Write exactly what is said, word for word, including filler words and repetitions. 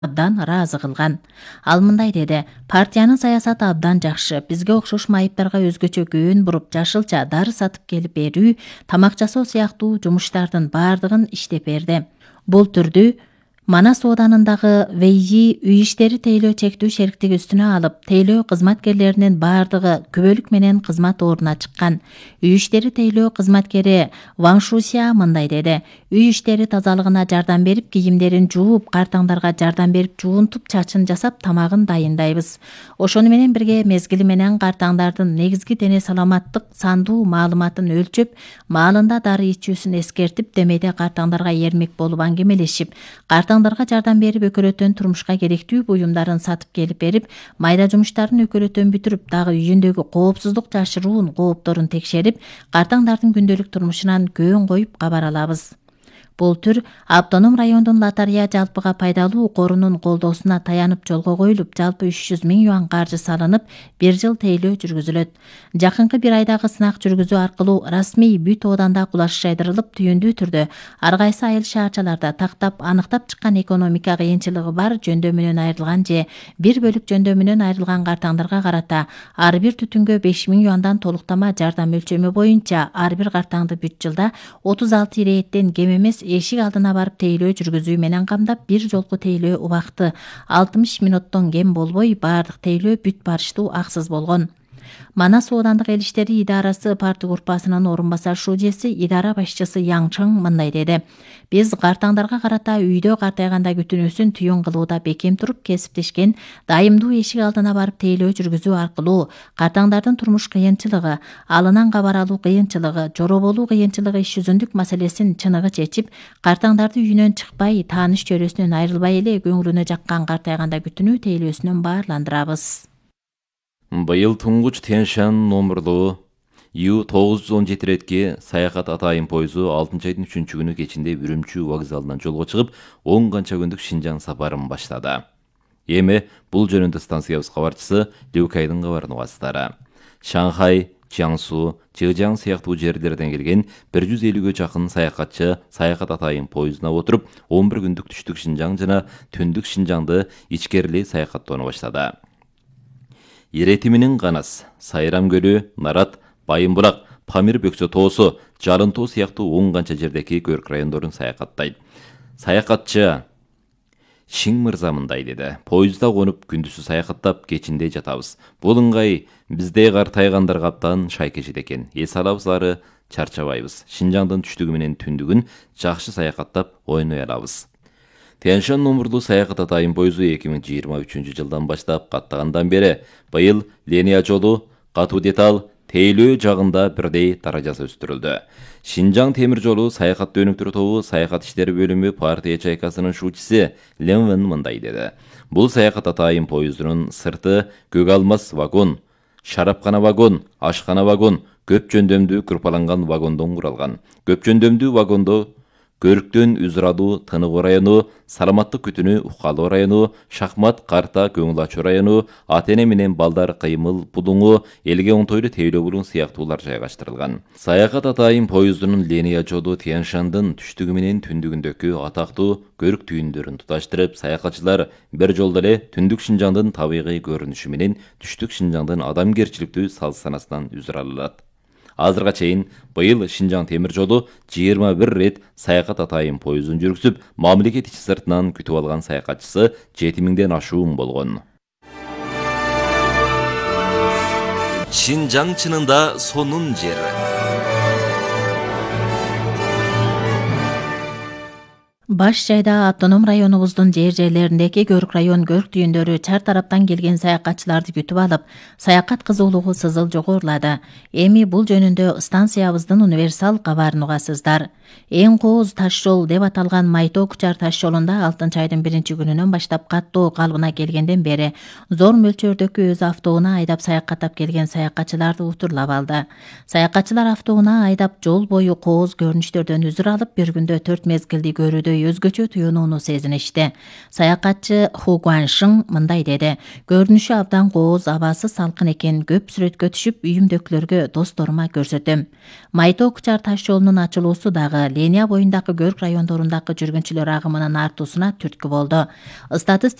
абдан ыраазы кылган. Ал мындай деди: партиянын саясаты абдан жакшы. Бизге окшош майыптарга өзгөчө көөн буруп, жашылча дары сатып келип берүү, тамак жасоо сыяктуу жумуштардын баардыгын иштеп берди. Бул түрдүү Манас ооданындагы Вейи үй иштери тейлөө чектүү шериктиги үстүнө алып, тейлөө кызматкерлеринин баардыгы күбөлүк менен кызмат ордуна чыккан. Үй иштери тейлөө кызматкери Ван Шусия мындай деди: үй иштери тазалыгына жардам берип, кийимдерин жууп, картаңдарга жардам берип, жуунтуп, чачын жасап, тамагын дайындайбыз. Ошону менен бирге мезгили менен картаңдардын негизги дене саламаттык сандуу маалыматын өлчөп, маалында дары ичүүсүн эскертип, демейде картаңдарга эрмек болуп аңгемелешип, картаңдарга жардам берип, өкөлөтөн турмушка керектүү буюмдарын сатып келип берип, майда жумуштарын өкөлөтөн бүтүрүп, дагы үйүндөгү коопсуздук жашыруун коопторун текшерип, картаңдардын күндөлүк турмушунан көөн коюп кабар алабыз. Бул түр автоном райондун лотария жалпыга пайдалуу корунун колдоосуна таянып жолго коюлуп, жалпы үч жүз миң юан каржы салынып, бир жыл тейлөө жүргүзүлөт. Жакынкы бир айдагы сынак жүргүзүү аркылуу расмий бүт ооданда кулаш жайдырылып, түйүндүү түрдө ар кайсы айыл шаарчаларда тактап, аныктап чыккан экономика кыйынчылыгы бар жөндөмүнөн айрылган же бир бөлүк жөндөмүнөн айрылган картаңдарга карата ар бир түтүнгө беш миң юандан толуктама жардам өлчөмү боюнча ар бир картаңды бүт жылда отуз алты ирээттен кем эмес эшик алдына барып тейлөө жүргүзүү менен камдап, бир жолку тейлөө убакыты алтымыш мүнөттөн кем болбой, баардык тейлөө бүт барыштуу аксыз болгон. Манас оодандык эл иштери идарасы парты группасынын орун басар шужеси, идара башчысы Яң Чың мындай деди: биз картаңдарга карата үйдө картайганда күтүнүүсүн түйүн кылууда бекем туруп, кесиптешкен дайымдуу эшик алдына барып тейлөө жүргүзүү аркылуу картаңдардын турмуш кыйынчылыгы, алынан кабар алуу кыйынчылыгы, жороболуу кыйынчылыгы иш жүзүндүк маселесин чыныгы чечип, картаңдарды үйүнөн чыкпай, тааныш чөрөсүнөн айрылбай эле көңүлүнө жаккан картайганда күтүнүү тейлөөсүнөн баарландырабыз. Быйыл туңгуч Тянь-Шань номерлуу Ю тогуз жүз он жети ретки саякат атайын пойызу алтынчы айдын үчүнчү күнү кечинде Үрүмчү вокзалынан жолго чыгып, он канча күндүк Шинжаң сапарын баштады. Эми бул жөнүндө станциябыз кабарчысы Лю Кайдын кабарын угасыздар. Шанхай, Jiangsu, Зhejiang сыяктуу жерлерден келген бир жүз элүүгө жакын саякатчы саякат атайын пойызына отуруп, он бир күндүк түштүк Шинжаң жана түндүк Шинжаңды ичкерилей саякаттоону баштады. Иретиминин Канас, Сайрам көлү, Нарат, Байымбурак, Памир бөксө тоосу, Жарын тоо сыяктуу он канча жердеки көрк райондорун саякаттайт. Саякатчы Шиң мырза мындай деди: поездда конуп күндүзү саякаттап, кечинде жатабыз. Бул ыңгай бизде картайгандарга аптан шайкешет экен. Эс алабызлары, чарчабайбыз. Шинжаңдын түштүгү менен түндүгүн жакшы саякаттап, ойной алабыз. Тянь-Шань номерлуу саякат атайын пойызу эки миң жыйырма үчүнчү жылдан баштап каттагандан бери быйыл линия жолу, катуу деталь, тейлөө жагында бирдей даражасы өстүрүлдү. Шинжаң темир жолу саякат өнүктүрүү тобу саякат иштери бөлүмү партия чайкасынын шуучусу Лен Вен мындай деди: бул саякат атайын пойыздын сырты көк алмас вагон, шарапкана вагон, ашкана вагон, көп жөндөмдүү кырпаланган вагондон куралган. Көп жөндөмдүү вагондо Көрктөн Үзрадуу, Тыныгы району, Саламаттык күтүнү Укалуу району, Шахмат, Карта, Көңүл ачуу району, ата-эне менен балдар кыймыл булуңу, элге оңтойлуу тейлөө булуң сыяктуулар жайгаштырылган. Саякат атайын пойыздын линия жолу Тянь-Шаньдын түштүгү менен түндүгүндөгү атактуу көрк түйүндөрүн туташтырып, саякатчылар бир жолдо эле түндүк Шинжаңдын табигый көрүнүшү менен түштүк Шинжаңдын адамгерчиликтүү салт-санасынан үзүр алат. Азырга чейин быйыл Шинжаң темир жолу жыйырма бир рет саякат атайын пойызын жүргүзүп, мамлекет ичи сыртынан күтүп алган саякатчысы жети миңден ашуун болгон. Шинжаң чынында сонун жер. Баш жайда автоном районубуздун жер жерлериндеки көрк район көрк түйүндөрү чар тараптан келген саякатчыларды күтүп алып, саякат кызуулугу сызыл жогорулады. Эми бул жөнүндө станциябыздын универсал кабарын угасыздар. Эң кооз таш жол деп аталган Майтоо Кучар таш жолунда алтынчы айдын биринчи күнүнөн баштап каттоо калыбына келгенден бери зор мөлчөрдөгү өз автоуна айдап саякаттап келген саякатчыларды утурлап алды. Саякатчылар автоуна айдап жол бою кооз көрүнүштөрдөн үзүр алып, бир күндө төрт мезгилди көрүүдөй кандай өзгөчө туюнууну сезиништи. Саякатчы Ху Гуаншың мындай деди: "Көрүнүшү абдан кооз, абасы салкын экен. Көп сүрөткө түшүп, үйүмдөгүлөргө, досторума көрсөтөм." Майто-Кучар таш жолунун ачылуусу дагы Линия боюндагы көрк райондорундагы жүргүнчүлөр агымынын артуусуна түрткү болду. Статыс